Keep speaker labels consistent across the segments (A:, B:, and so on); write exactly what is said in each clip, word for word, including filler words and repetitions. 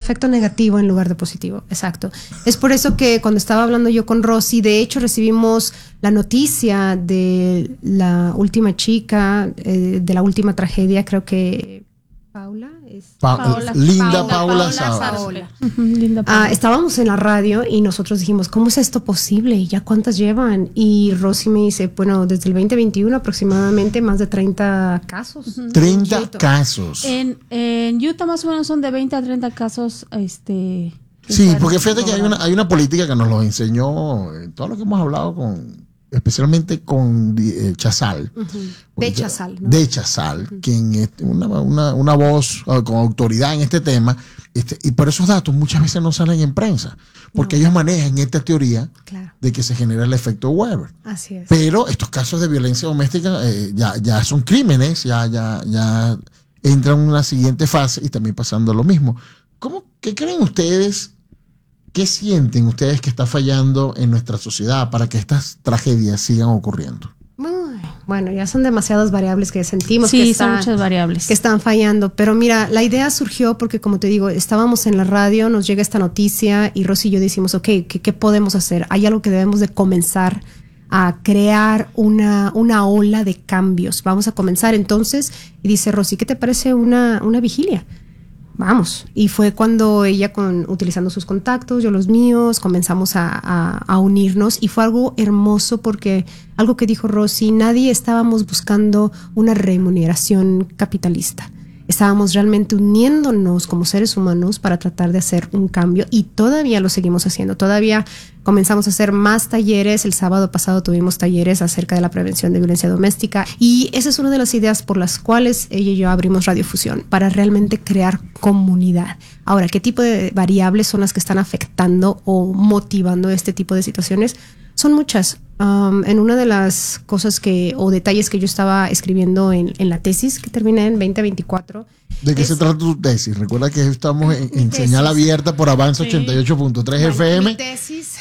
A: efecto negativo en lugar de positivo, exacto. Es por eso que cuando estaba hablando yo con Rosy, de hecho recibimos la noticia de la última chica, eh, de la última tragedia, creo que Paula es
B: Pa
A: Paola,
B: Linda
A: Paola,
B: Paula,
A: Paola, Paola.
C: Uh-huh, Linda Paola.
A: Ah, estábamos en la radio y nosotros dijimos, ¿cómo es esto posible? ¿Y ya cuántas llevan? Y Rosy me dice, bueno, desde el veinte veintiuno aproximadamente más de treinta casos.
C: Uh-huh.
B: treinta
A: Utah.
B: casos.
C: En, en Utah más o menos son de veinte a treinta casos. Este,
B: Sí, porque fíjate que hay una, hay una política que nos lo enseñó en todo lo que hemos hablado con, especialmente con eh, Chazal.
A: Uh-huh. De Chazal, ¿no?
B: De Chazal, uh-huh. quien es una, una, una voz uh, con autoridad en este tema. Este, y por esos datos muchas veces no salen en prensa, porque no. ellos manejan esta teoría claro. de que se genera el efecto Weber.
A: Así es.
B: Pero estos casos de violencia doméstica eh, ya, ya son crímenes, ya, ya, ya entran en una siguiente fase y también pasando lo mismo. ¿Cómo, ¿Qué creen ustedes? ¿Qué sienten ustedes que está fallando en nuestra sociedad para que estas tragedias sigan ocurriendo?
A: Bueno, ya son demasiadas variables que sentimos.
C: Sí,
A: que está,
C: son muchas variables.
A: Que están fallando. Pero mira, la idea surgió porque, como te digo, estábamos en la radio, nos llega esta noticia y Rosy y yo decimos, ok, ¿qué, qué podemos hacer? Hay algo que debemos de comenzar a crear una, una ola de cambios. Vamos a comenzar entonces. Y dice Rosy, ¿qué te parece una, una vigilia? Vamos. Y fue cuando ella, con, utilizando sus contactos, yo los míos, comenzamos a, a, a unirnos y fue algo hermoso porque algo que dijo Rosy, nadie estábamos buscando una remuneración capitalista. Estábamos realmente uniéndonos como seres humanos para tratar de hacer un cambio y todavía lo seguimos haciendo. Todavía comenzamos a hacer más talleres. El sábado pasado tuvimos talleres acerca de la prevención de violencia doméstica y esa es una de las ideas por las cuales ella y yo abrimos Radiofusión, para realmente crear comunidad. Ahora, ¿qué tipo de variables son las que están afectando o motivando este tipo de situaciones? Son muchas. Um, en una de las cosas que, o detalles que yo estaba escribiendo en, en la tesis que terminé en veinte veinticuatro.
B: ¿De qué es, se trata tu tesis? Recuerda que estamos en, en señal abierta por Avance sí. ochenta y ocho punto tres bueno, F M.
A: Mi tesis,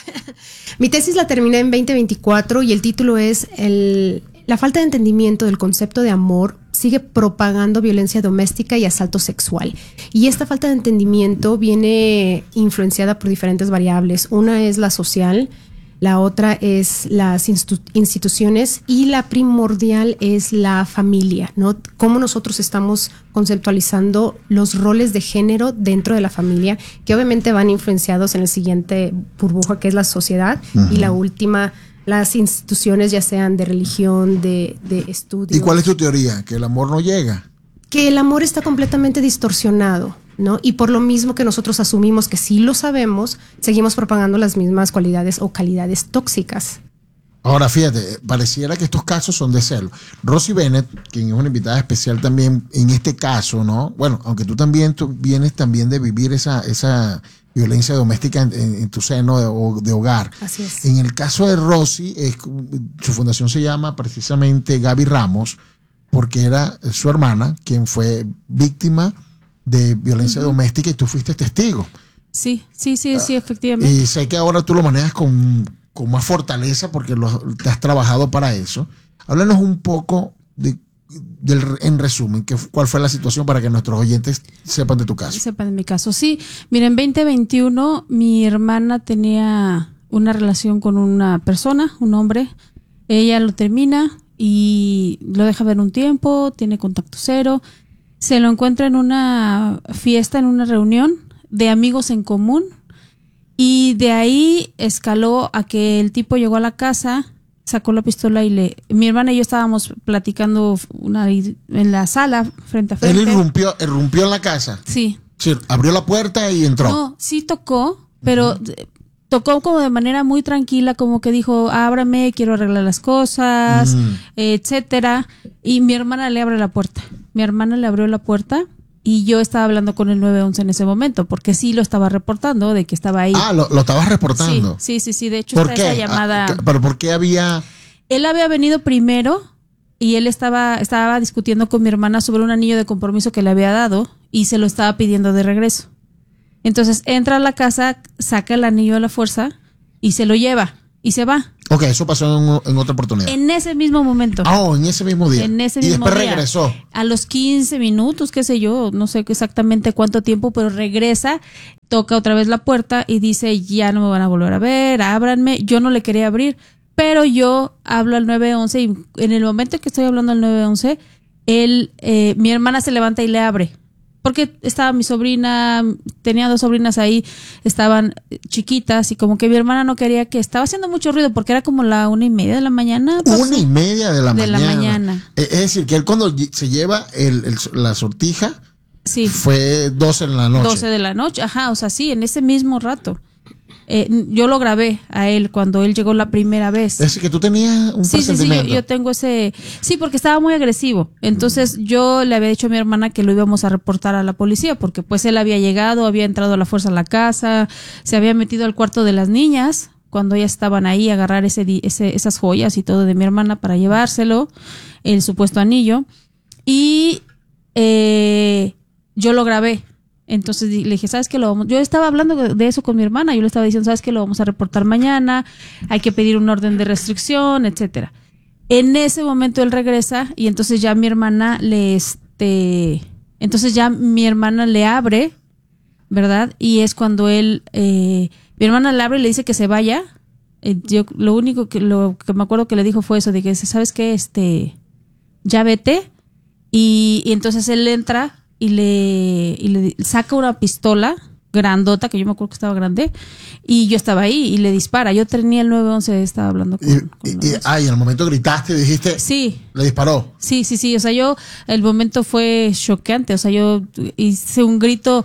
A: mi tesis la terminé en veinte veinticuatro y el título es el, La falta de entendimiento del concepto de amor sigue propagando violencia doméstica y asalto sexual. Y esta falta de entendimiento viene influenciada por diferentes variables. Una es la social, la otra es las institu- instituciones y la primordial es la familia, ¿no? Cómo nosotros estamos conceptualizando los roles de género dentro de la familia, que obviamente van influenciados en el siguiente burbuja, que es la sociedad, uh-huh. y la última, las instituciones, ya sean de religión, de, de estudios.
B: ¿Y cuál es tu teoría? ¿Que el amor no llega?
A: Que el amor está completamente distorsionado, ¿no? Y por lo mismo que nosotros asumimos que sí lo sabemos, seguimos propagando las mismas cualidades o calidades tóxicas.
B: Ahora, fíjate, pareciera que estos casos son de celo. Rosy Bennett, quien es una invitada especial también en este caso, ¿no? Bueno, aunque tú también tú vienes también de vivir esa, esa violencia doméstica en, en, en tu seno de, de hogar.
A: Así es.
B: En el caso de Rosy, es, su fundación se llama precisamente Gaby Ramos, porque era su hermana quien fue víctima de violencia uh-huh. doméstica y tú fuiste testigo.
C: Sí, sí, sí, sí, efectivamente.
B: Y sé que ahora tú lo manejas con, con más fortaleza porque lo, te has trabajado para eso. Háblanos un poco de, del, en resumen, que, cuál fue la situación para que nuestros oyentes sepan de tu caso.
C: Sepan de mi caso, sí. Mira, en veinte veintiuno mi hermana tenía una relación con una persona, un hombre. Ella lo termina y lo deja ver un tiempo, tiene contacto cero, se lo encuentra en una fiesta, en una reunión de amigos en común y de ahí escaló a que el tipo llegó a la casa, sacó la pistola y le... Mi hermana y yo estábamos platicando una, en la sala frente a frente.
B: ¿Él irrumpió, irrumpió en la casa?
C: Sí.
B: Sí, abrió la puerta y entró.
C: No, sí tocó, pero... Uh-huh. Tocó como de manera muy tranquila, como que dijo, ábrame, quiero arreglar las cosas, mm. etcétera. Y mi hermana le abre la puerta. Mi hermana le abrió la puerta y yo estaba hablando con el nueve once en ese momento, porque sí lo estaba reportando, de que estaba ahí.
B: Ah, lo, lo estabas reportando.
C: Sí, sí, sí, sí. De hecho,
B: ¿Por
C: está
B: qué?
C: esa llamada.
B: Ah, ¿pero por qué había...?
C: Él había venido primero y él estaba, estaba discutiendo con mi hermana sobre un anillo de compromiso que le había dado y se lo estaba pidiendo de regreso. Entonces entra a la casa, saca el anillo a la fuerza y se lo lleva. y se va.
B: Ok, eso pasó en, en otra oportunidad.
C: En ese mismo momento.
B: Ah, oh, en ese mismo día.
C: En ese
B: y
C: mismo
B: después
C: día.
B: regresó.
C: A los quince minutos, qué sé yo, no sé exactamente cuánto tiempo, pero regresa, toca otra vez la puerta y dice, ya no me van a volver a ver, ábranme. Yo no le quería abrir, pero yo hablo al nueve once y en el momento que estoy hablando al nueve once, él, eh, mi hermana se levanta y le abre. Porque estaba mi sobrina, tenía dos sobrinas ahí, estaban chiquitas y como que mi hermana no quería que, estaba haciendo mucho ruido porque era como la una y media de la mañana.
B: Una pasó, y media de la
C: de
B: mañana.
C: la mañana.
B: Es decir, que él cuando se lleva el, el, la sortija,
C: sí,
B: fue doce de la noche.
C: doce de la noche, ajá, o sea, sí, en ese mismo rato. Eh, yo lo grabé a él cuando él llegó la primera vez.
B: Es decir, que tú tenías un
C: sí,
B: presentimiento.
C: Sí, sí, yo, yo tengo ese... Sí, porque estaba muy agresivo. Entonces mm. yo le había dicho a mi hermana que lo íbamos a reportar a la policía porque pues él había llegado, había entrado a la fuerza a la casa, se había metido al cuarto de las niñas cuando ellas estaban ahí a agarrar ese, ese, esas joyas y todo de mi hermana para llevárselo, el supuesto anillo. Y eh, yo lo grabé. Entonces le dije, ¿sabes qué? Lo vamos? Yo estaba hablando de eso con mi hermana. Yo le estaba diciendo, ¿sabes qué? Lo vamos a reportar mañana. Hay que pedir un orden de restricción, etcétera. En ese momento él regresa y entonces ya mi hermana le, este, entonces ya mi hermana le abre, ¿verdad? Y es cuando él, eh, mi hermana le abre y le dice que se vaya. Eh, yo lo único que, lo que me acuerdo que le dijo fue eso, de que, ¿sabes qué? Este, ya vete. Y, y entonces él entra y le, y le saca una pistola grandota, que yo me acuerdo que estaba grande, y yo estaba ahí y le dispara. Yo tenía el nueve once, estaba hablando con...
B: Y,
C: con
B: y, ah, y en el momento gritaste y dijiste...
C: Sí.
B: Le disparó.
C: Sí, sí, sí. O sea, yo, el momento fue choqueante. O sea, yo hice un grito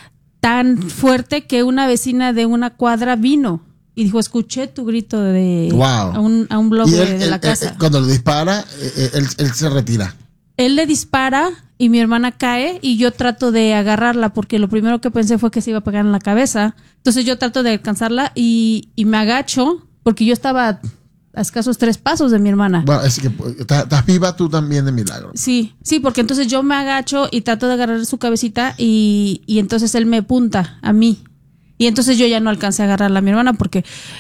C: tan fuerte que una vecina de una cuadra vino y dijo, escuché tu grito de...
B: Wow.
C: A un, a un blog de,
B: él,
C: de la
B: él,
C: casa.
B: Él, cuando le dispara, él, él se retira.
C: Él le dispara y mi hermana cae y yo trato de agarrarla porque lo primero que pensé fue que se iba a pegar en la cabeza. Entonces yo trato de alcanzarla y, y me agacho porque yo estaba a escasos tres pasos de mi hermana.
B: Bueno, es que estás, estás viva tú también de milagro.
C: Sí, sí, porque entonces yo me agacho y trato de agarrar su cabecita y, y entonces él me apunta a mí. Y entonces yo ya no alcancé a agarrarla a mi hermana porque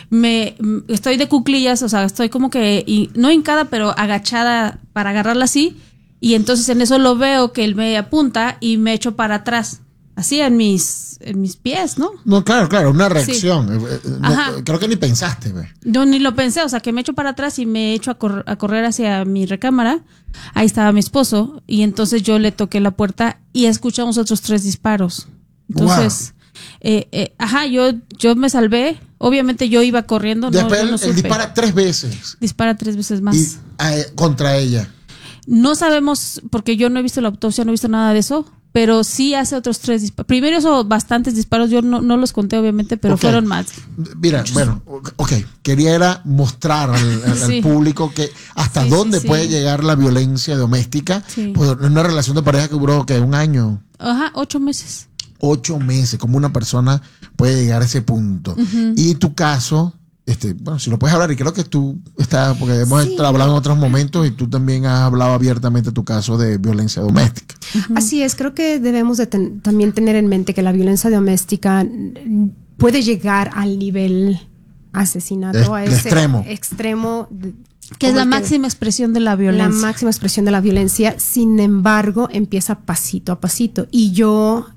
C: me estoy de cuclillas, o sea, estoy como que, y, no hincada, pero agachada para agarrarla así. Y entonces en eso lo veo que él me apunta y me echo para atrás, así en mis en mis pies, ¿no?
B: No, claro, claro, una reacción.
C: Sí.
B: No, creo que ni pensaste, ¿ves?
C: Yo ni lo pensé, o sea, que me echo para atrás y me echo a, cor- a correr hacia mi recámara. Ahí estaba mi esposo y entonces yo le toqué la puerta y escuchamos otros tres disparos. Entonces, wow. eh, eh, ajá, yo yo me salvé. Obviamente yo iba corriendo.
B: Después
C: no,
B: él,
C: no
B: él dispara tres veces.
C: Dispara tres veces más.
B: Y, eh, contra ella.
C: No sabemos, porque yo no he visto la autopsia, no he visto nada de eso, pero sí hace otros tres disparos. Primero hizo bastantes disparos, yo no, no los conté obviamente, pero okay. fueron más.
B: Mira, Muchos. bueno, ok, quería era mostrar al, al, sí. al público que hasta sí, dónde sí, puede sí. llegar la violencia doméstica, sí. pues, en una relación de pareja que duró, ¿qué? ¿Un año?
C: Ajá, ocho meses.
B: Ocho meses, como una persona puede llegar a ese punto. Uh-huh. Y tu caso... Este, bueno, si lo puedes hablar, y creo que tú estás, porque hemos sí. hablado en otros momentos y tú también has hablado abiertamente tu caso de violencia doméstica.
A: Uh-huh. Así es, creo que debemos de ten, también tener en mente que la violencia doméstica puede llegar al nivel asesinato,
B: de,
A: a ese
B: extremo.
A: extremo de,
C: que es la máxima expresión de la violencia.
A: La máxima expresión de la violencia, sin embargo, empieza pasito a pasito. Y yo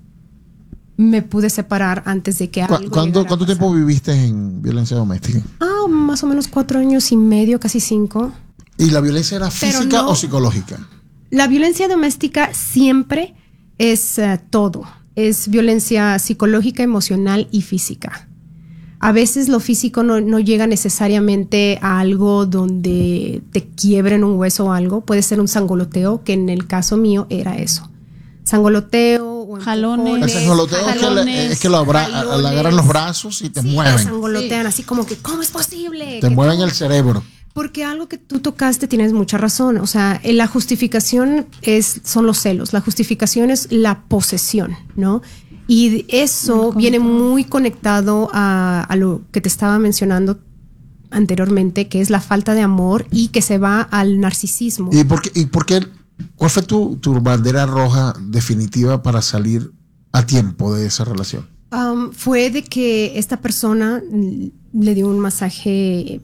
A: me pude separar antes de que algo
B: ¿Cuánto, ¿cuánto tiempo viviste en violencia doméstica?
A: Ah, más o menos cuatro años y medio, casi cinco.
B: ¿Y la violencia era física no, o psicológica?
A: La violencia doméstica siempre es uh, todo. Es violencia psicológica, emocional y física. A veces lo físico no, no llega necesariamente a algo donde te quiebren un hueso o algo. Puede ser un sangoloteo, que en el caso mío era eso. Sangoloteo o
C: jalones.
B: El sangoloteo jalones, es que, le, es que lo abra, jalones, le agarran los brazos y te
A: sí,
B: mueven.
A: Te sangolotean sí. así como que, ¿cómo es posible?
B: Te mueven el cerebro.
A: Porque algo que tú tocaste tienes mucha razón. O sea, la justificación es, son los celos. La justificación es la posesión, ¿no? Y eso viene muy conectado a, a lo que te estaba mencionando anteriormente, que es la falta de amor y que se va al narcisismo.
B: ¿Y por qué? Y por qué ¿Cuál fue tu, tu bandera roja definitiva para salir a tiempo de esa relación?
A: Um, fue de que esta persona le dio un masaje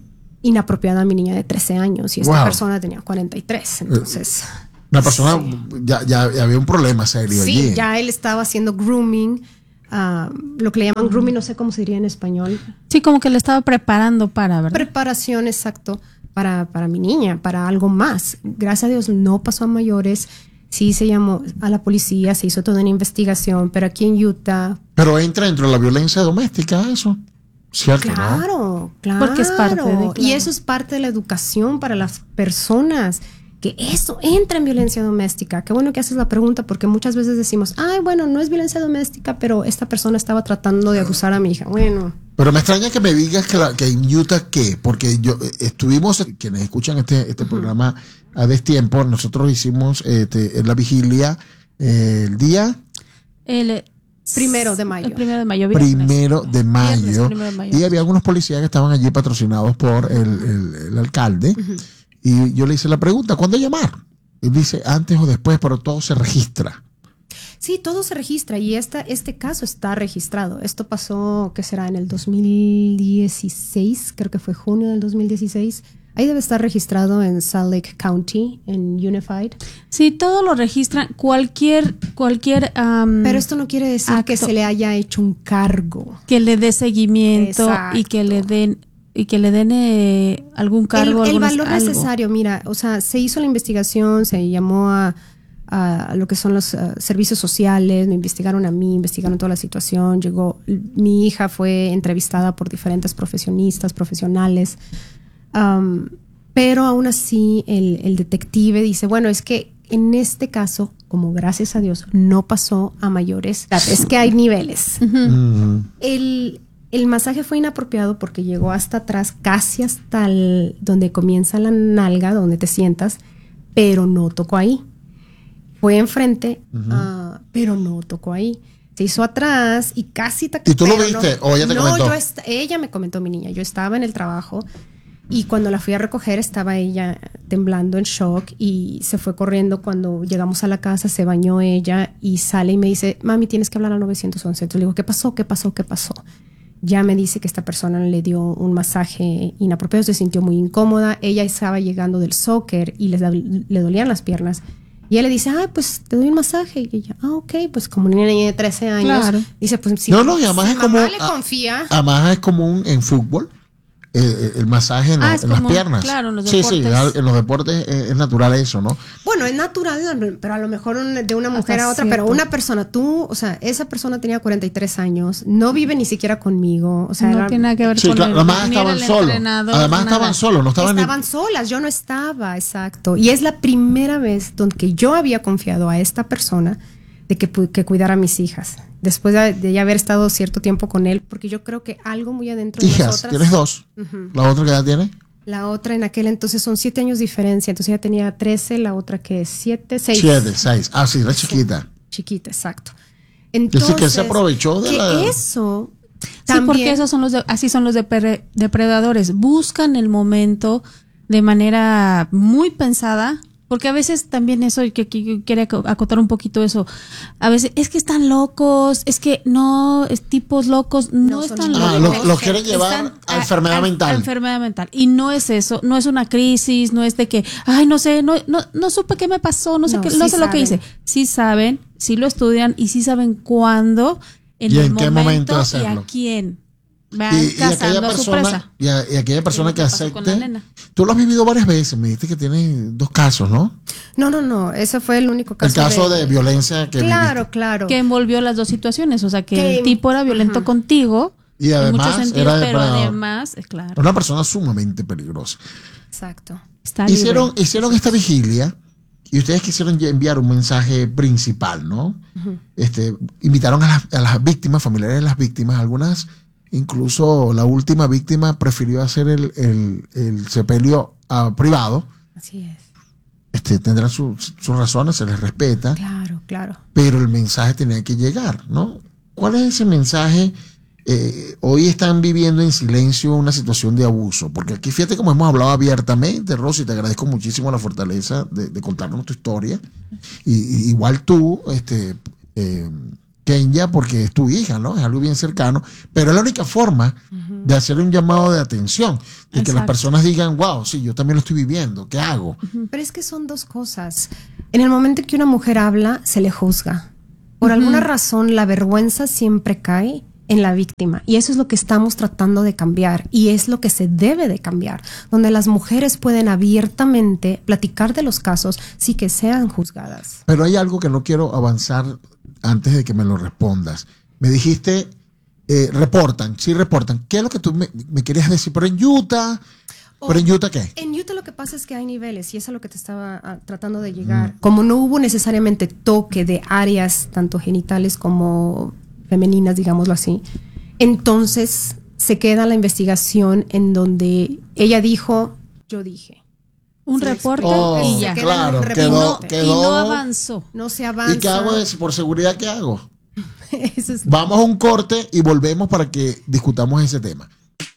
A: inapropiada a mi niña de trece años y esta
B: Wow.
A: persona tenía cuarenta y tres. Entonces,
B: Una persona,
A: sí.
B: ya, ya, ya había un problema serio
A: Sí,
B: allí.
A: ya él estaba haciendo grooming, uh, lo que le llaman grooming, no sé cómo se diría en español.
C: Sí, como que le estaba preparando para, ¿verdad?
A: Preparación, exacto, para, para mi niña, para algo más. Gracias a Dios no pasó a mayores. Sí se llamó a la policía, se hizo toda una investigación, pero aquí en Utah...
B: Pero entra dentro de la violencia doméstica eso. ¿Cierto? ¿no?
A: Claro, claro.
C: Porque es parte de, claro.
A: Y eso es parte de la educación para las personas, que eso entra en violencia doméstica. Qué bueno que haces la pregunta, porque muchas veces decimos, ay, bueno, no es violencia doméstica, pero esta persona estaba tratando de abusar a mi hija. Bueno.
B: Pero me extraña que me digas que, la, que en Utah, ¿qué? Porque yo eh, estuvimos, quienes escuchan este, este uh-huh. programa a destiempo, nosotros hicimos este, en la vigilia eh, el día...
C: El...
A: Primero de mayo.
C: El primero de mayo. Viernes.
B: Primero de mayo.
C: Viernes, primero de mayo.
B: Y había algunos policías que estaban allí patrocinados por el, el, el alcalde. Uh-huh. Y yo le hice la pregunta, ¿cuándo llamar? Y dice, antes o después, pero todo se registra.
A: Sí, todo se registra y esta, este caso está registrado. Esto pasó, ¿qué será? En el dos mil dieciséis, creo que fue junio del dos mil dieciséis. Ahí debe estar registrado en Salt Lake County, en Unified.
C: Sí, todo lo registran, cualquier, cualquier... Um,
A: Pero esto no quiere decir acto, que se le haya hecho un cargo.
C: Que le dé seguimiento. Exacto. y que le den y que le den eh, algún cargo.
A: El, el valor
C: algo.
A: necesario, mira, o sea, se hizo la investigación, se llamó a, a lo que son los uh, servicios sociales, me investigaron a mí, investigaron toda la situación, llegó, mi hija fue entrevistada por diferentes profesionistas, profesionales. Um, pero aún así el, el detective dice, bueno, es que en este caso, como gracias a Dios no pasó a mayores, es que hay niveles. Uh-huh. Uh-huh. El, el masaje fue inapropiado porque llegó hasta atrás, casi hasta el, donde comienza la nalga, donde te sientas, pero no tocó ahí. Fue enfrente, uh-huh. uh, pero no tocó ahí. Se hizo atrás y casi...
B: Te, ¿Y tú lo viste no, o ella te
A: no,
B: comentó?
A: Yo est- ella me comentó, mi niña. Yo estaba en el trabajo. Y cuando la fui a recoger estaba ella temblando en shock y se fue corriendo. Cuando llegamos a la casa se bañó ella y sale y me dice, mami, tienes que hablar al nueve once. Entonces le digo, ¿qué pasó? ¿Qué pasó? ¿Qué pasó? Ya me dice que esta persona le dio un masaje inapropiado, se sintió muy incómoda. Ella estaba llegando del soccer y le, le dolían las piernas. Y ella le dice, ay, pues te doy un masaje. Y ella, ah, ok, pues como una niña de trece años. Claro. Dice, pues si,
B: no, no, y además
A: si
B: es como,
A: mamá le confía.
B: Además es común en fútbol. Eh, el masaje en,
A: ah,
B: lo, en las piernas.
C: Claro, en los
B: sí,
C: deportes.
B: sí, en los deportes es, es natural eso, ¿no?
A: Bueno, es natural, pero a lo mejor un, de una mujer Hasta a otra, cierto. Pero una persona, tú, o sea, esa persona tenía cuarenta y tres años, no vive ni siquiera conmigo, o sea,
C: no
A: era,
C: tiene nada que ver
B: sí,
C: con
B: claro,
C: el,
B: además estaban solos. Además nada. estaban solos, no estaban
A: Estaban
B: ni...
A: solas, yo no estaba, exacto. Y es la primera vez donde yo había confiado a esta persona de que, que cuidara a mis hijas. Después de, de ya haber estado cierto tiempo con él, porque yo creo que algo muy adentro de
B: hijas,
A: nosotras...
B: ¿tienes dos?
A: Uh-huh.
B: ¿La otra qué edad tiene?
A: La otra en aquel entonces son siete años de diferencia, entonces ella tenía trece, la otra que es siete, seis.
B: Siete, seis. Ah, sí, la chiquita.
A: Sí, chiquita, exacto. Entonces,
B: es que se aprovechó de
A: que
B: la...
A: eso...
C: También, sí, porque esos son los de, así son los depre, depredadores. Buscan el momento de manera muy pensada. Porque a veces también eso, que, que quiere acotar un poquito eso, a veces es que están locos, es que no, es tipos locos, no, no están locos.
B: Ah, lo, lo quieren llevar están a enfermedad a, mental.
C: A enfermedad mental. Y no es eso, no es una crisis, no es de que, ay, no sé, no no, no supe qué me pasó, no sé, no, qué, sí no sé lo que hice. Sí saben, sí lo estudian y sí saben cuándo, en
B: ¿Y
C: el
B: en
C: momento,
B: qué momento hacerlo?
C: Y a quién. Van
B: y, y aquella
C: a
B: persona
C: su presa.
B: y, a, y aquella persona que acepte,
C: la
B: tú lo has vivido varias veces, me dijiste que tienes dos casos, ¿no?
A: No, no, no, ese fue el único caso.
B: El caso de, de violencia que
A: claro,
B: viviste.
A: Claro,
C: que envolvió las dos situaciones, o sea que
A: que,
C: el tipo era violento uh-huh. contigo
B: y además
C: en muchos sentidos,
B: era
C: pero además, es claro,
B: una persona sumamente peligrosa.
A: Exacto.
C: Está
B: hicieron libre. hicieron esta vigilia. Y ustedes quisieron enviar un mensaje principal, ¿no? Uh-huh. Este, invitaron a las, a las víctimas, familiares de las víctimas, algunas, incluso la última víctima prefirió hacer el, el, el sepelio uh, privado.
A: Así es.
B: Este, tendrán sus su razones, se les respeta.
A: Claro, claro.
B: Pero el mensaje tenía que llegar, ¿no? ¿Cuál es ese mensaje? Eh, hoy están viviendo en silencio una situación de abuso, porque aquí fíjate como hemos hablado abiertamente, Rosy, te agradezco muchísimo la fortaleza de, de contarnos tu historia, y, y igual tú, este, eh, Kenya, porque es tu hija, ¿no? Es algo bien cercano, pero es la única forma uh-huh. de hacer un llamado de atención, de Exacto. que las personas digan, wow, sí, yo también lo estoy viviendo, ¿qué hago?
A: Uh-huh. Pero es que son dos cosas. En el momento que una mujer habla, se le juzga. Por uh-huh. alguna razón, la vergüenza siempre cae en la víctima, y eso es lo que estamos tratando de cambiar, y es lo que se debe de cambiar, donde las mujeres pueden abiertamente platicar de los casos sin que sean juzgadas.
B: Pero hay algo que no quiero avanzar antes de que me lo respondas. Me dijiste, eh, reportan, sí reportan. ¿Qué es lo que tú me, me querías decir? ¿Pero en Utah? Oh, ¿Pero en Utah qué?
A: En Utah lo que pasa es que hay niveles, y es a lo que te estaba a, tratando de llegar. Mm. Como no hubo necesariamente toque de áreas, tanto genitales como femeninas, digámoslo así, entonces se queda la investigación en donde ella dijo, yo dije.
C: Un reporte
B: oh,
C: y ya.
B: Claro,
C: y,
B: quedó,
C: no,
B: quedó,
C: y no avanzó.
A: No se avanza.
B: ¿Y qué hago de, por seguridad? ¿Qué hago?
A: Eso es...
B: Vamos a un corte y volvemos para que discutamos ese tema.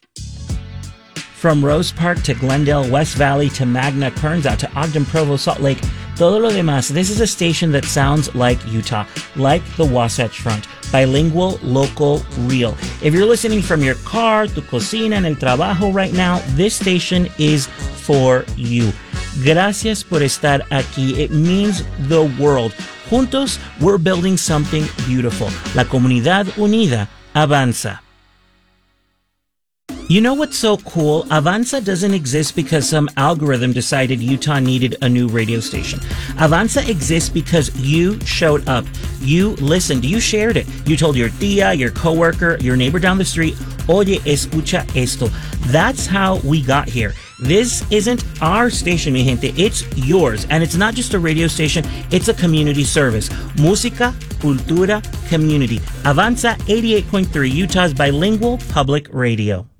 D: From Rose Park to Glendale, West Valley to Magna, Kearns out to Ogden, Provo, Salt Lake, todo lo demás. This is a station that sounds like Utah, like the Wasatch Front. Bilingual, local, real. If you're listening from your car, tu cocina, en el trabajo right now, this station is for you. Gracias por estar aquí. It means the world. Juntos, we're building something beautiful. La comunidad unida avanza. You know what's so cool? Avanza doesn't exist because some algorithm decided Utah needed a new radio station. Avanza exists because you showed up. You listened. You shared it. You told your tia, your coworker, your neighbor down the street, oye, escucha esto. That's how we got here. This isn't our station, mi gente. It's yours. And it's not just a radio station. It's a community service. Música, cultura, community. Avanza eighty-eight point three, Utah's bilingual public radio.